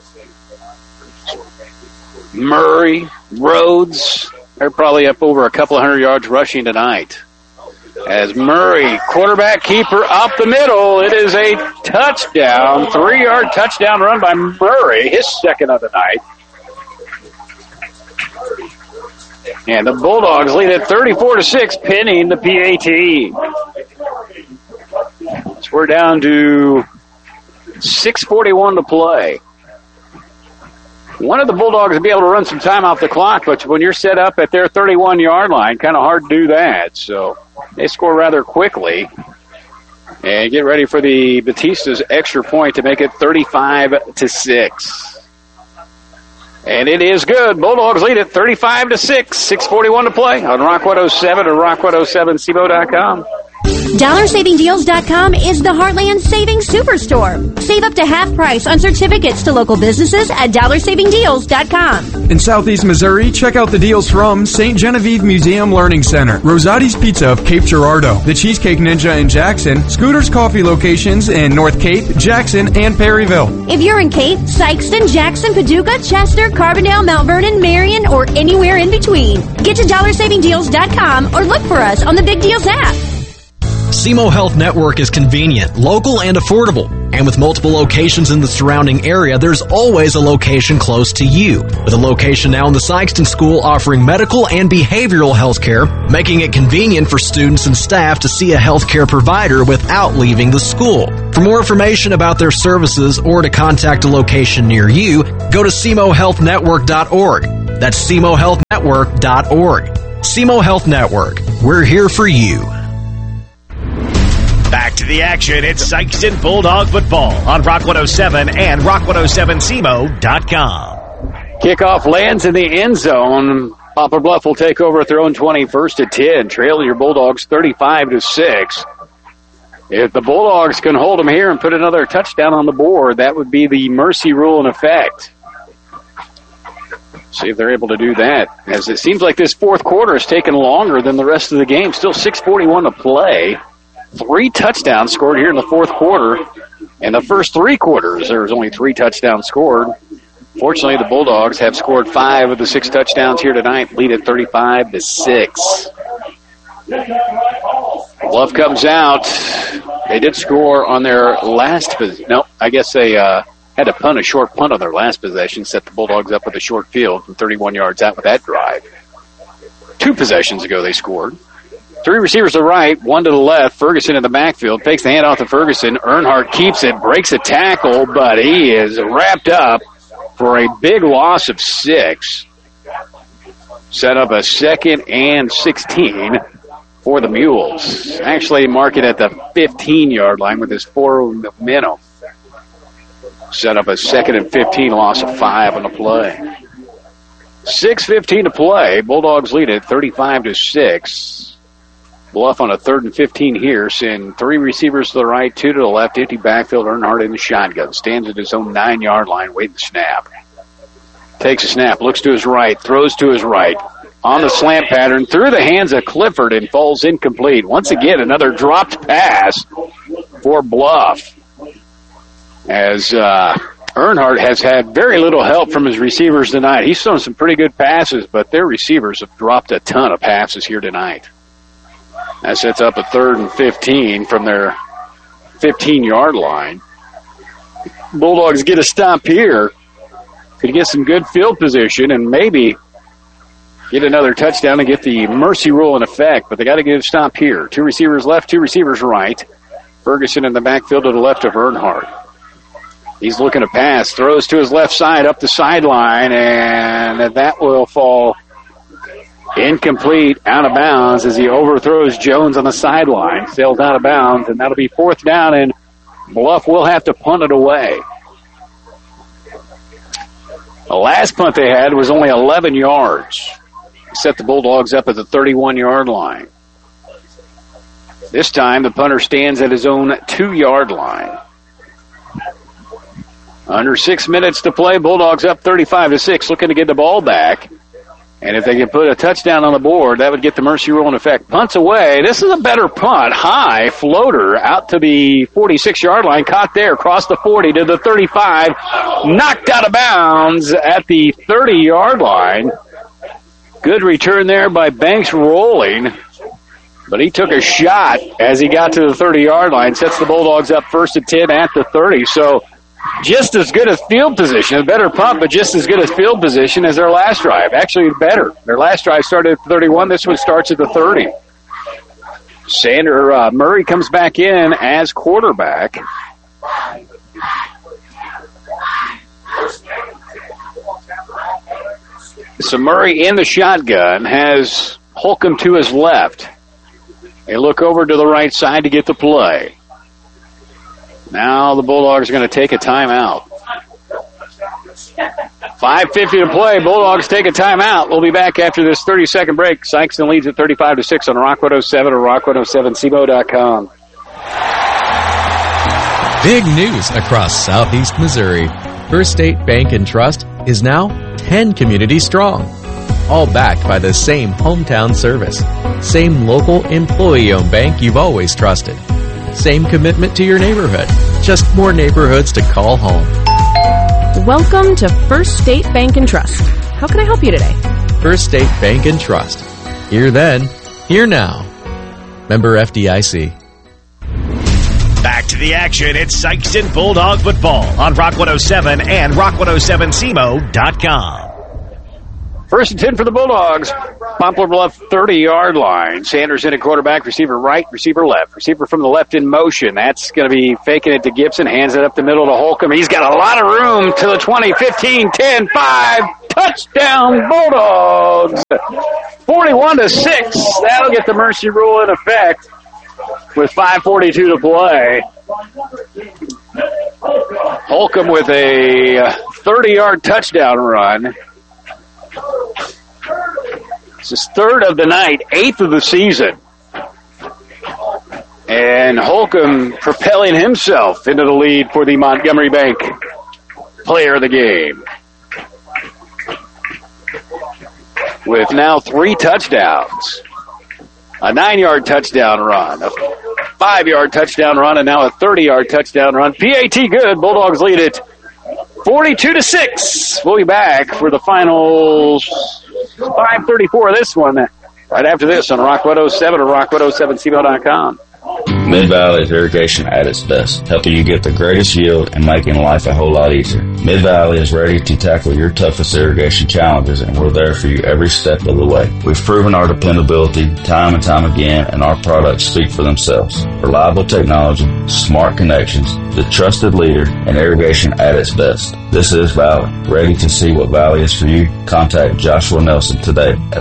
Murray, Rhodes, they're probably up over a couple of 100 yards rushing tonight. As Murray, quarterback keeper up the middle. It is a touchdown, 3-yard touchdown run by Murray, his second of the night. And the Bulldogs lead at 34-6, pinning the PAT. So we're down to 6:41 to play. Wanted the Bulldogs to be able to run some time off the clock, but when you're set up at their 31-yard line, kind of hard to do that. So they score rather quickly. And get ready for the Batista's extra point to make it 35-6. And it is good. Bulldogs lead it 35-6. 6:41 to play on Rock 107 and Rock107SEMO.com. DollarSavingDeals.com is the Heartland Savings Superstore. Save up to half price on certificates to local businesses at DollarSavingDeals.com. In Southeast Missouri, check out the deals from St. Genevieve Museum Learning Center, Rosati's Pizza of Cape Girardeau, the Cheesecake Ninja in Jackson, Scooter's Coffee locations in North Cape, Jackson, and Perryville. If you're in Cape, Sykeston, Jackson, Paducah, Chester, Carbondale, Mount Vernon, Marion, or anywhere in between, get to DollarSavingDeals.com or look for us on the Big Deals app. SEMO Health Network is convenient, local, and affordable. And with multiple locations in the surrounding area, there's always a location close to you. With a location now in the Sykeston School offering medical and behavioral health care, making it convenient for students and staff to see a healthcare provider without leaving the school. For more information about their services or to contact a location near you, go to SEMOHealthNetwork.org. That's SEMOHealthNetwork.org. SEMO Health Network. We're here for you. Back to the action. It's Sykeston Bulldog football on Rock 107 and Rock107CMO.com. Kickoff lands in the end zone. Poplar Bluff will take over at their own 20, 1st and 10. Trail your Bulldogs 35-6. If the Bulldogs can hold them here and put another touchdown on the board, that would be the mercy rule in effect. See if they're able to do that, as it seems like this fourth quarter has taken longer than the rest of the game. Still 6:41 to play. 3 touchdowns scored here in the fourth quarter. In the first 3 quarters, there was only 3 touchdowns scored. Fortunately, the Bulldogs have scored 5 of the 6 touchdowns here tonight, lead at 35-6. Bluff comes out. They did score on their last possession. No, I guess they had to punt a short punt on their last possession, set the Bulldogs up with a short field from 31 yards out with that drive. 2 possessions ago they scored. 3 receivers to the right, 1 to the left. Ferguson in the backfield, takes the handoff to Ferguson. Earnhardt keeps it, breaks a tackle, but he is wrapped up for a big loss of 6. Set up a 2nd and 16 for the Mules. Actually mark it at the 15-yard line with his forward momentum. Set up a 2nd and 15, loss of 5 on the play. 6:15 to play. Bulldogs lead it 35-6. Bluff on a 3rd and 15 here. Send 3 receivers to the right, 2 to the left. Empty backfield. Earnhardt in the shotgun. Stands at his own 9-yard line, waiting the snap. Takes a snap, looks to his right, throws to his right. On the slant pattern, through the hands of Clifford and falls incomplete. Once again, another dropped pass for Bluff. As Earnhardt has had very little help from his receivers tonight. He's thrown some pretty good passes, but their receivers have dropped a ton of passes here tonight. That sets up a 3rd and 15 from their 15-yard line. Bulldogs get a stop here. Could get some good field position and maybe get another touchdown and get the mercy rule in effect, but they got to get a stop here. 2 receivers left, 2 receivers right. Ferguson in the backfield to the left of Earnhardt. He's looking to pass, throws to his left side, up the sideline, and that will fall incomplete, out of bounds as he overthrows Jones on the sideline. Sailed out of bounds, and that'll be 4th down, and Bluff will have to punt it away. The last punt they had was only 11 yards. Set the Bulldogs up at the 31-yard line. This time the punter stands at his own 2-yard line. Under 6 minutes to play, Bulldogs up 35-6, looking to get the ball back. And if they can put a touchdown on the board, that would get the mercy rule in effect. Punts away. This is a better punt. High floater out to the 46-yard line. Caught there. Across the 40 to the 35. Knocked out of bounds at the 30-yard line. Good return there by Banks rolling. But he took a shot as he got to the 30-yard line. Sets the Bulldogs up 1st and 10 at the 30. So just as good as field position, a better punt, but just as good as field position as their last drive. Actually, better. Their last drive started at the 31. This one starts at the 30. Murray comes back in as quarterback. So Murray in the shotgun has Holcomb to his left. They look over to the right side to get the play. Now the Bulldogs are going to take a timeout. 5:50 to play. Bulldogs take a timeout. We'll be back after this 30-second break. Sikeston leads at 35-6 on Rock 107 or rock107cmo.com. Big news across Southeast Missouri. First State Bank and Trust is now 10 communities strong. All backed by the same hometown service. Same local employee-owned bank you've always trusted. Same commitment to your neighborhood. Just more neighborhoods to call home. Welcome to First State Bank and Trust. How can I help you today? First State Bank and Trust. Here then, here now. Member FDIC. Back to the action. It's Sikeston Bulldog football on Rock 107 and rock107cmo.com. First and 10 for the Bulldogs. Poplar Bluff 30-yard line. Sanders in at quarterback, receiver right, receiver left. Receiver from the left in motion. That's going to be faking it to Gibson. Hands it up the middle to Holcomb. He's got a lot of room to the 20, 15, 10, 5. Touchdown Bulldogs. 41-6. That'll get the mercy rule in effect with 5:42 to play. Holcomb with a 30-yard touchdown run. It's his third of the night, 8th of the season. And Holcomb propelling himself into the lead for the Montgomery Bank player of the game. With now 3 touchdowns. A 9-yard touchdown run, a 5-yard touchdown run, and now a 30-yard touchdown run. PAT good. Bulldogs lead it 42-6. We'll be back for the final 5:34 of this one right after this on Rock 107 or rock107cmo.com. Mid-Valley is irrigation at its best, helping you get the greatest yield and making life a whole lot easier. Mid-Valley is ready to tackle your toughest irrigation challenges, and we're there for you every step of the way. We've proven our dependability time and time again, and our products speak for themselves. Reliable technology, smart connections, the trusted leader, and irrigation at its best. This is Valley. Ready to see what Valley is for you? Contact Joshua Nelson today at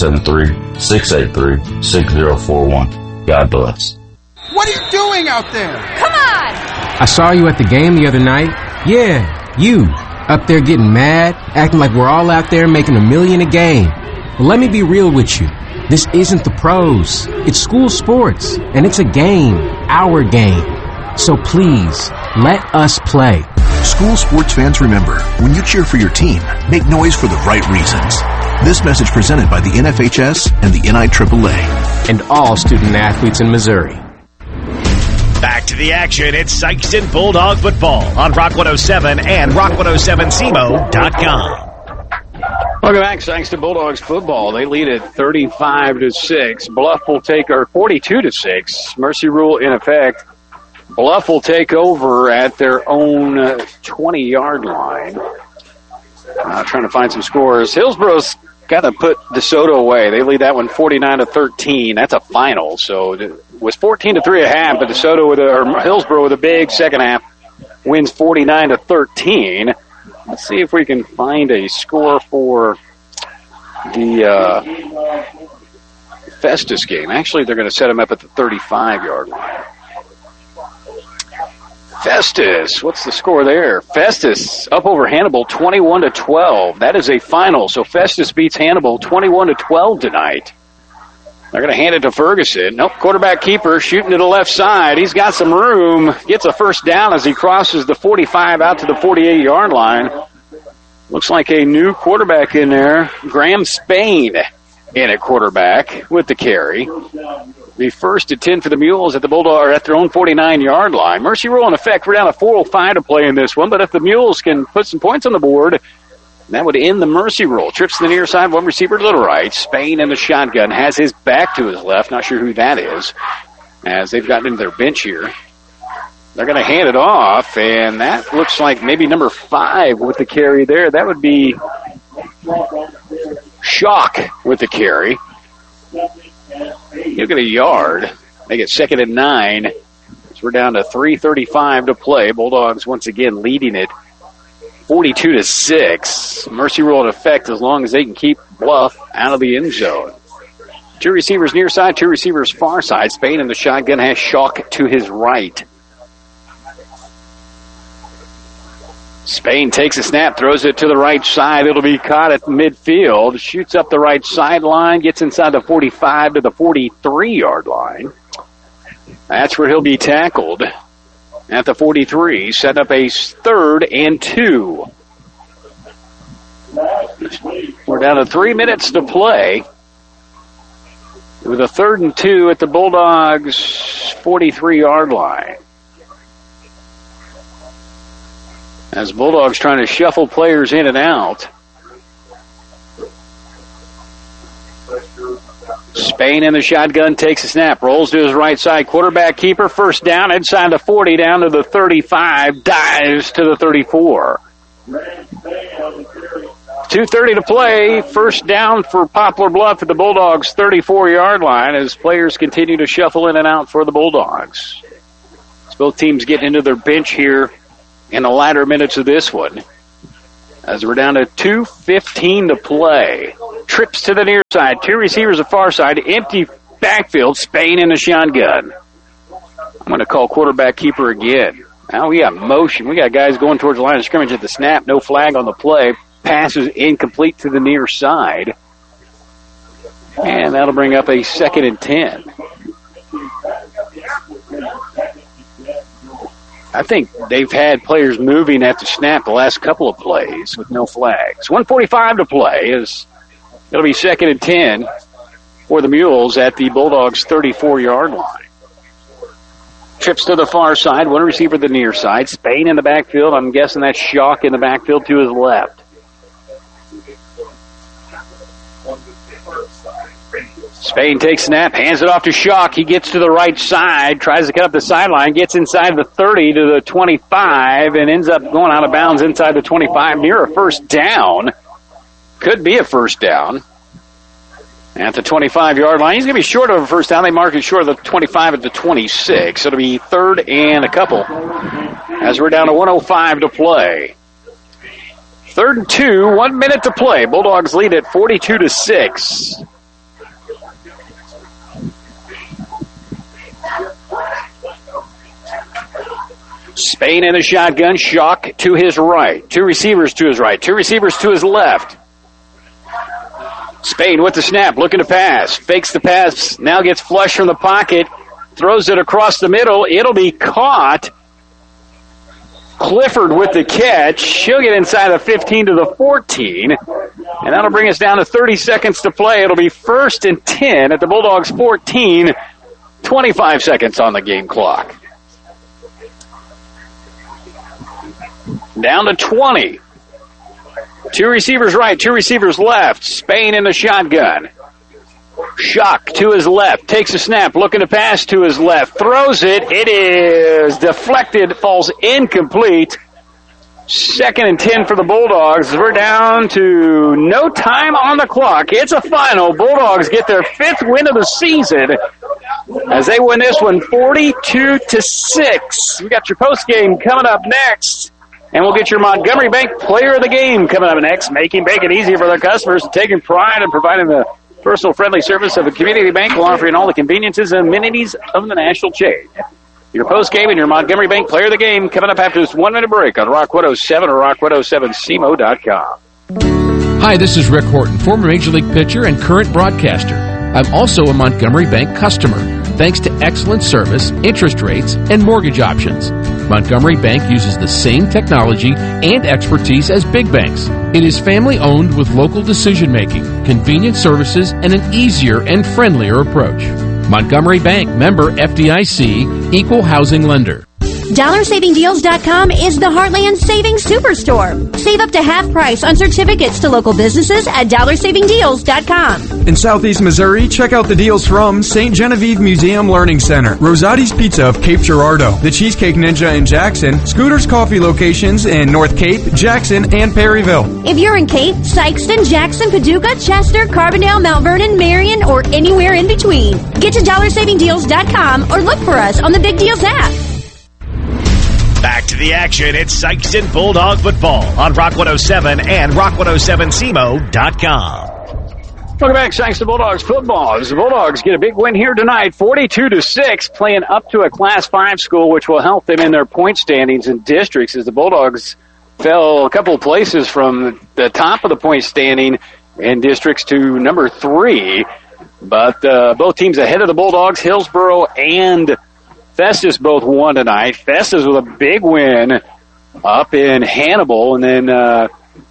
573-683-6041. God bless. What are you doing out there? Come on! I saw you at the game the other night. Yeah, you. Up there getting mad, acting like we're all out there making $1 million a game. Well, let me be real with you. This isn't the pros. It's school sports, and it's a game, our game. So please, let us play. School sports fans, remember, when you cheer for your team, make noise for the right reasons. This message presented by the NFHS and the NIAAA. And all student athletes in Missouri. Back to the action. It's Sikeston Bulldog football on Rock 107 and rock107cmo.com. Welcome back, Sikeston Bulldogs football. They lead at 35-6. Bluff will take, or 42-6. Mercy rule in effect. Bluff will take over at their own 20-yard line. Trying to find some scores. Hillsboro's got to put DeSoto away. They lead that one 49-13. That's a final, so it was 14-3 at half, but Hillsboro with a big second half wins 49-13. Let's see if we can find a score for the Festus game. Actually, they're going to set them up at the 35-yard line. Festus, what's the score there? Festus up over Hannibal 21-12. That is a final, so Festus beats Hannibal 21-12 tonight. They're going to hand it to Ferguson. Nope, quarterback keeper shooting to the left side. He's got some room. Gets a first down as he crosses the 45 out to the 48-yard line. Looks like a new quarterback in there. Graham Spain in at quarterback with the carry. The first and 10 for the Mules at the Bulldog at their own 49-yard line. Mercy rule in effect. We're down to 4:05 to play in this one, but if the Mules can put some points on the board, that would end the mercy rule. Trips to the near side, one receiver to the right. Spain in the shotgun has his back to his left. Not sure who that is, as they've gotten into their bench here. They're going to hand it off, and that looks like maybe number 5 with the carry there. That would be Shock with the carry. He'll get a yard. They get 2nd and 9. So we're down to 3:35 to play. Bulldogs once again leading it 42-6. Mercy rule in effect as long as they can keep Bluff out of the end zone. 2 receivers near side, 2 receivers far side. Spain in the shotgun has Shock to his right. Spain takes a snap, throws it to the right side. It'll be caught at midfield. Shoots up the right sideline, gets inside the 45 to the 43-yard line. That's where he'll be tackled at the 43, setting up a 3rd and 2. We're down to 3 minutes to play with a 3rd and 2 at the Bulldogs' 43-yard line. As Bulldogs trying to shuffle players in and out. Spain in the shotgun, takes a snap, rolls to his right side, quarterback keeper, first down, inside the 40, down to the 35, dives to the 34. 2:30 to play, first down for Poplar Bluff at the Bulldogs' 34-yard line as players continue to shuffle in and out for the Bulldogs. As both teams get into their bench here in the latter minutes of this one. As we're down to 2:15 to play. Trips to the near side. 2 receivers the far side. Empty backfield. Spain in the shotgun. I'm going to call quarterback keeper again. Now we got motion. We got guys going towards the line of scrimmage at the snap. No flag on the play. Pass is incomplete to the near side. And that'll bring up a 2nd and 10. I think they've had players moving at the snap the last couple of plays with no flags. 1:45 to play. It'll be 2nd and 10 for the Mules at the Bulldogs' 34-yard line. Trips to the far side. 1 receiver to the near side. Spain in the backfield. I'm guessing that's Shock in the backfield to his left. Spain takes snap, hands it off to Shock. He gets to the right side, tries to cut up the sideline, gets inside the 30 to the 25, and ends up going out of bounds inside the 25 near a first down. Could be a first down at the 25-yard line. He's going to be short of a first down. They mark it short of the 25 at the 26. It'll be 3rd and a couple as we're down to 1:05 to play. 3rd and 2, 1 minute to play. Bulldogs lead at 42-6. Spain in the shotgun, Shock to his right. 2 receivers to his right, 2 receivers to his left. Spain with the snap, looking to pass. Fakes the pass, now gets flush from the pocket. Throws it across the middle. It'll be caught. Clifford with the catch. She'll get inside the 15 to the 14. And that'll bring us down to 30 seconds to play. It'll be 1st and 10 at the Bulldogs 14. 25 seconds on the game clock. Down to 20. 2 receivers right, 2 receivers left. Spain in the shotgun. Shock to his left. Takes a snap, looking to pass to his left. Throws it. It is deflected, falls incomplete. 2nd and 10 for the Bulldogs. We're down to no time on the clock. It's a final. Bulldogs get their 5th win of the season as they win this one 42-6. We got your post game coming up next. And we'll get your Montgomery Bank Player of the Game coming up next, making banking easy for their customers, taking pride in providing the personal friendly service of a community bank while offering all the conveniences and amenities of the national chain. Your post game and your Montgomery Bank Player of the Game coming up after this 1 minute break on Rock 107 or Rock107CMO.com. Hi, this is Rick Horton, former Major League pitcher and current broadcaster. I'm also a Montgomery Bank customer, thanks to excellent service, interest rates, and mortgage options. Montgomery Bank uses the same technology and expertise as big banks. It is family-owned with local decision-making, convenient services, and an easier and friendlier approach. Montgomery Bank, member FDIC, equal housing lender. DollarSavingDeals.com is the Heartland Savings Superstore. Save up to half price on certificates to local businesses at DollarSavingDeals.com. In Southeast Missouri, check out the deals from St. Genevieve Museum Learning Center, Rosati's Pizza of Cape Girardeau, the Cheesecake Ninja in Jackson, Scooter's Coffee locations in North Cape, Jackson, and Perryville. If you're in Cape, Sykeston, Jackson, Paducah, Chester, Carbondale, Mount Vernon, Marion, or anywhere in between, get to DollarSavingDeals.com or look for us on the Big Deals app. Back to the action. It's Sykeston Bulldog football on Rock 107 and Rock107CMO.com. Welcome back, Sykeston Bulldogs football. As the Bulldogs get a big win here tonight, 42-6, playing up to a Class 5 school, which will help them in their point standings in districts as the Bulldogs fell a couple of places from the top of the point standing in districts to number 3. But both teams ahead of the Bulldogs, Hillsboro and Festus both won tonight. Festus with a big win up in Hannibal, and then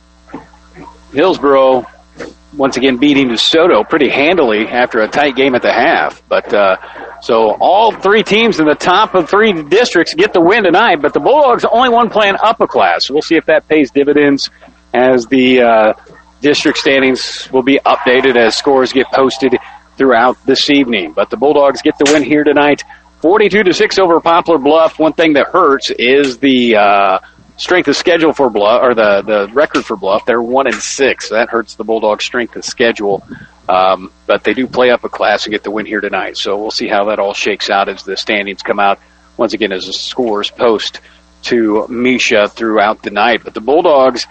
Hillsboro once again beating DeSoto pretty handily after a tight game at the half. But so all 3 teams in the top of 3 districts get the win tonight, but the Bulldogs only one playing up a class. So we'll see if that pays dividends as the district standings will be updated as scores get posted throughout this evening. But the Bulldogs get the win here tonight, 42-6 over Poplar Bluff. One thing that hurts is the strength of schedule for Bluff, or the record for Bluff. They're 1-6. So that hurts the Bulldogs' strength of schedule. But they do play up a class and get the win here tonight. So we'll see how that all shakes out as the standings come out once again as the scores post to Misha throughout the night. But the Bulldogs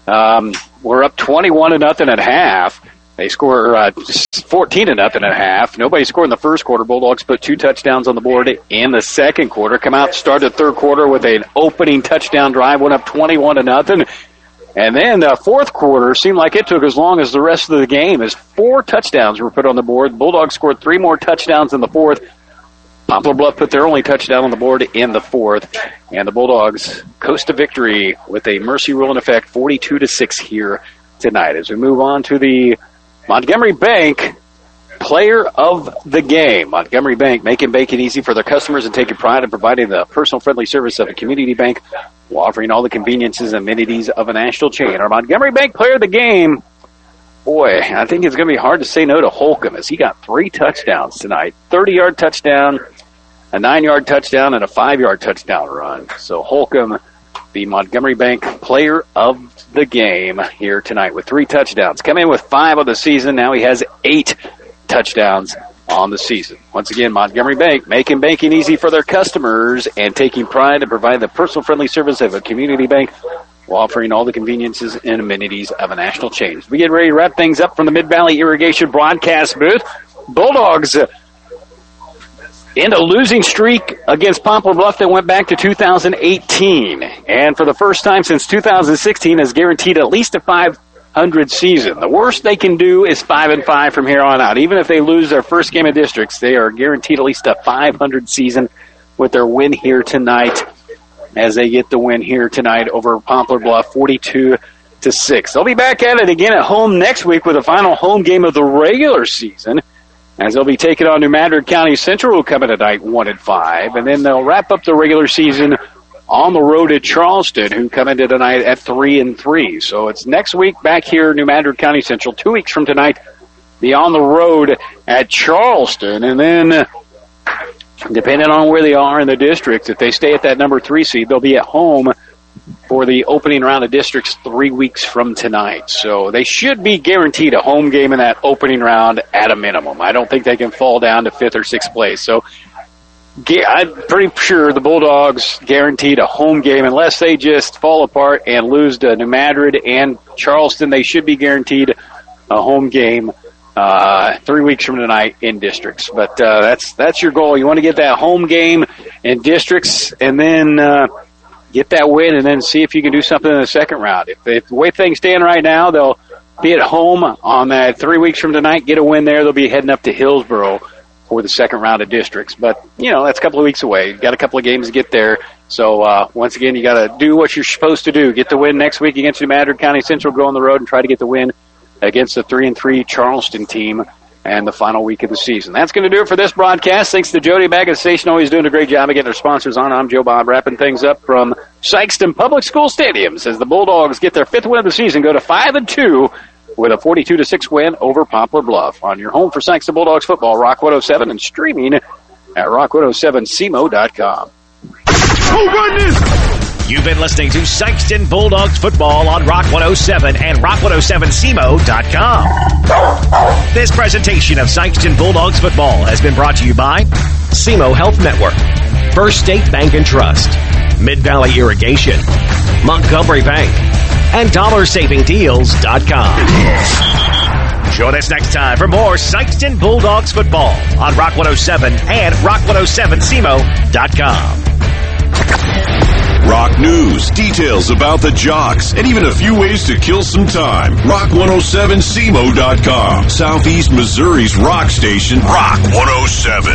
were up 21-0 at half. They score 14-0 at half. Nobody scored in the first quarter. Bulldogs put 2 touchdowns on the board in the second quarter. Come out, started the third quarter with an opening touchdown drive, went up 21-0. And then the fourth quarter seemed like it took as long as the rest of the game, as 4 touchdowns were put on the board. The Bulldogs scored 3 more touchdowns in the fourth. Poplar Bluff put their only touchdown on the board in the fourth. And the Bulldogs coast to victory with a mercy rule in effect, 42-6 here tonight. As we move on to the Montgomery Bank Player of the Game. Montgomery Bank, making banking easy for their customers and taking pride in providing the personal friendly service of a community bank while offering all the conveniences and amenities of a national chain. Our Montgomery Bank Player of the Game, boy, I think it's going to be hard to say no to Holcomb as he got 3 touchdowns tonight. 30-yard touchdown, a 9-yard touchdown, and a 5-yard touchdown run. So Holcomb, the Montgomery Bank Player of the Game here tonight with 3 touchdowns. Come in with 5 of the season. Now he has 8 touchdowns on the season. Once again, Montgomery Bank, making banking easy for their customers and taking pride in providing the personal friendly service of a community bank while offering all the conveniences and amenities of a national chain. We get ready to wrap things up from the Mid-Valley Irrigation broadcast booth. Bulldogs in a losing streak against Poplar Bluff that went back to 2018. And for the first time since 2016 has guaranteed at least a 500 season. The worst they can do is 5-5 from here on out. Even if they lose their first game of districts, they are guaranteed at least a 500 season with their win here tonight as they get the win here tonight over Poplar Bluff, 42-6. They'll be back at it again at home next week with the final home game of the regular season, as they'll be taking on New Madrid County Central, who come in tonight 1-5, and then they'll wrap up the regular season on the road at Charleston, who come into tonight at 3-3. So it's next week back here, New Madrid County Central. 2 weeks from tonight, be on the road at Charleston, and then depending on where they are in the district, if they stay at that number 3 seed, they'll be at home for the opening round of districts 3 weeks from tonight. So they should be guaranteed a home game in that opening round at a minimum. I don't think they can fall down to 5th or 6th place. So I'm pretty sure the Bulldogs guaranteed a home game unless they just fall apart and lose to New Madrid and Charleston. They should be guaranteed a home game 3 weeks from tonight in districts. But that's your goal. You want to get that home game in districts and then get that win and then see if you can do something in the second round. If the way things stand right now, they'll be at home on that 3 weeks from tonight, get a win there. They'll be heading up to Hillsboro for the second round of districts. But, you know, that's a couple of weeks away. You've got a couple of games to get there. So, once again, you got to do what you're supposed to do. Get the win next week against New Madrid County Central, go on the road and try to get the win against the 3-3 Charleston team and the final week of the season. That's going to do it for this broadcast. Thanks to Jody back at the station, always doing a great job of getting our sponsors on. I'm Joe Bob, wrapping things up from Sykeston Public School Stadiums as the Bulldogs get their 5th win of the season, go to 5-2 with a 42-6 win over Poplar Bluff. On your home for Sykeston Bulldogs football, Rock 107, and streaming at rock107cmo.com. Oh, goodness! You've been listening to Sykeston Bulldogs football on Rock 107 and rock107cmo.com. This presentation of Sykeston Bulldogs football has been brought to you by SEMO Health Network, First State Bank and Trust, Mid-Valley Irrigation, Montgomery Bank, and DollarSavingDeals.com. Join us next time for more Sykeston Bulldogs football on Rock 107 and rock107cmo.com. Rock news, details about the jocks, and even a few ways to kill some time. Rock107cmo.com. Southeast Missouri's rock station, Rock 107.